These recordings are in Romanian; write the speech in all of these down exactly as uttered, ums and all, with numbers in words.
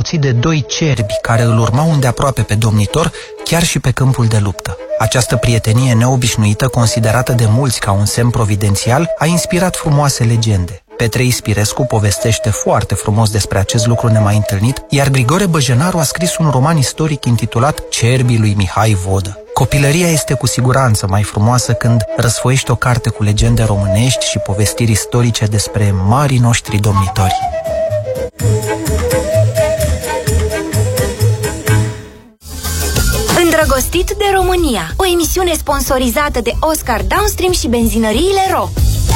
însoțit de doi cerbi care îl urmau îndeaproape pe domnitor, chiar și pe câmpul de luptă. Această prietenie neobișnuită, considerată de mulți ca un semn providențial, a inspirat frumoase legende. Petrei Spirescu povestește foarte frumos despre acest lucru nemai întâlnit, iar Grigore Băjenaru a scris un roman istoric intitulat Cerbii lui Mihai Vodă. Copilăria este cu siguranță mai frumoasă când răsfoiești o carte cu legende românești și povestiri istorice despre marii noștri domnitori. Îndrăgostit de România, o emisiune sponsorizată de Oscar Downstream și benzinăriile Ro.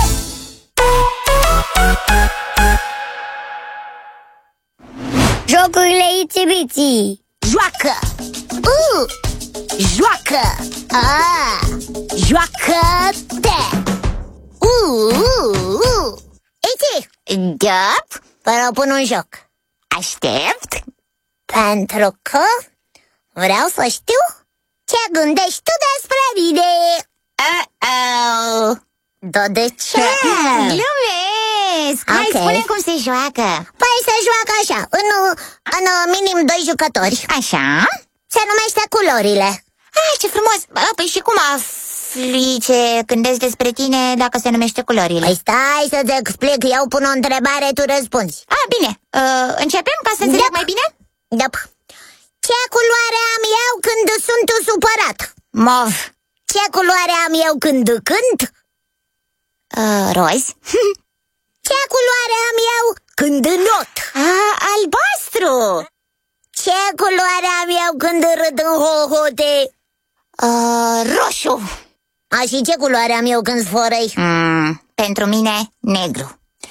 Jocurile Itsy-Bitsy. Joacă! Uh! Joacă! Ah! Joacă-te! Uh! Uh! Uh! Itsy! Da? Vă propun un joc. Aștept? Pentru că vreau să știu ce gândești tu despre mine. Uh-oh! Da, de ce? Glumesc! Hai, okay. Spune cum se joacă. Păi se joacă așa, în, în minim doi jucători. Așa? Se numește culorile. Ah, ce frumos! Păi și cum afli ce gândesc despre tine dacă se numește culorile? Păi stai să-ți explic, eu pun o întrebare, tu răspunzi. Ah, bine, uh, începem ca să înțeleg mai bine? Da. Ce culoare am eu când sunt supărat? Mov. Ce culoare am eu când cânt? Uh, roz. Ce culoare am eu când not? Ah, albastru. Ce culoare am eu când râd în hohote? Uh, roșu. A, și ce culoare am eu când sfărăi? Mm, pentru mine, negru.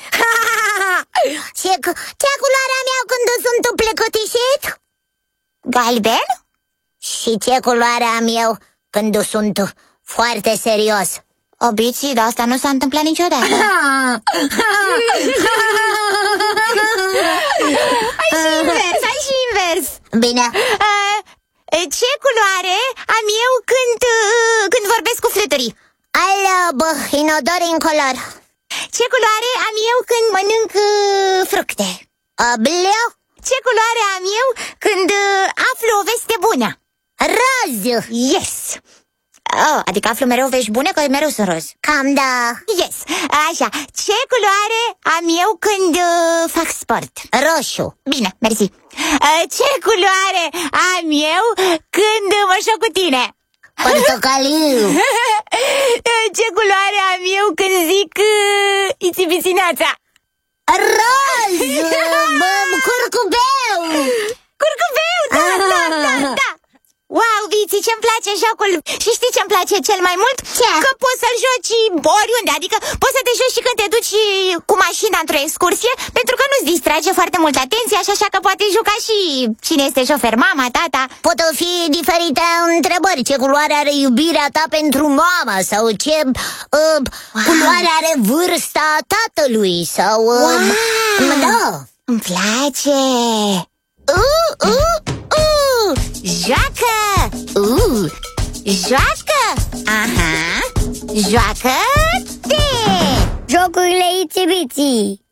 ce, ce culoare am eu când sunt plecătișit? Galben? Și ce culoare am eu când sunt foarte serios? Obiții, dar asta nu s-a întâmplat niciodată. Hai și invers, hai și invers. Bine. uh, Ce culoare am eu când, uh, când vorbesc cu fluturii? Albă, inodor incolor. Ce culoare am eu când mănânc uh, fructe? Bleu. Ce culoare am eu când uh, aflu o veste bună? Roz. Yes. Oh, adică aflu mereu vești bune, că mereu sunt roz. Cam da. Yes. Așa, ce culoare am eu când uh, fac sport? Roșu. Bine, mersi. uh, Ce culoare am eu când mă joc cu tine? Portocaliu. Ce culoare am eu când zic uh, Itsy-Bitsy-neața? Roz. Bă, curcubeu. Curcubeu, da, da, da, da. Wow, Viții, ce-mi place jocul. Și știi ce-mi place cel mai mult? Ce? Că poți să-l joci oriunde. Adică poți să te joci și când te duci cu mașina într-o excursie, pentru că nu-ți distrage foarte mult atenția. Și așa că poate juca și cine este șofer, mama, tata. Pot fi diferite întrebări. Ce culoare are iubirea ta pentru mama? Sau ce uh, wow. culoare are vârsta tatălui? Sau uh, wow. Da. Îmi place. Uh, uh, uh. Joacă! Uh, joacă! Aha! Joacă-te! Jocurile Itsy-Bitsy.